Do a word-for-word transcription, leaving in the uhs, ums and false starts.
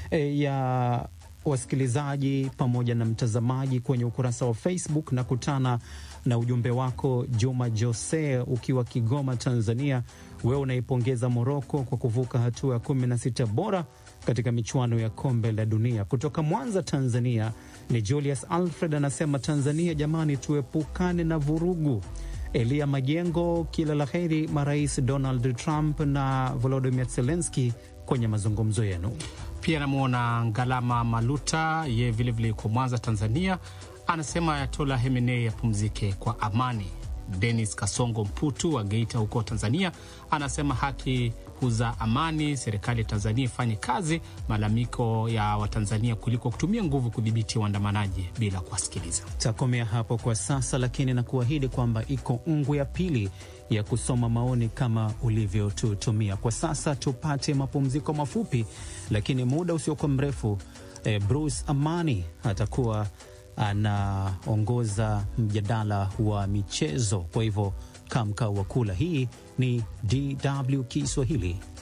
e, ya wasikilizaji pamoja na mtazamaji kwenye ukurasa wa Facebook. Na kutana na ujumbe wako Juma Jose ukiwa Kigoma, Tanzania. Wewe unaipongeza Morocco kwa kuvuka hatua ya kumi na sita bora katika michuano ya kombe la dunia. Kutoka Mwanza, Tanzania ni Julius Alfred, anasema Tanzania jamani, tuepukane na vurugu. Elia Majengo, kila la heri marais Donald Trump na Volodymyr Zelensky kwenye mazungumzo yenu. Pia namuona Ngalama Maluta, ye vile vile kwa Mwanza, Tanzania, anasema Ayatollah Khamenei apumzike kwa amani. Dennis Kasongo Mputu wa Geita huko Tanzania anasema haki huza amani, serikali ya Tanzania ifanye kazi malalamiko ya Watanzania kuliko kutumia nguvu kudhibiti waandamanaji bila kuwasikiliza. Takomea hapo kwa sasa, lakini na kuahidi kwamba iko ungu ya pili ya kusoma maoni kama ulivyotutumia. Kwa sasa tupate mapumziko mafupi, lakini muda usiokuwa mrefu eh, Bruce Amani atakuwa anaongoza mjadala wa michezo. Kwa hivyo kamka wa kula. Hii ni D W Kiswahili.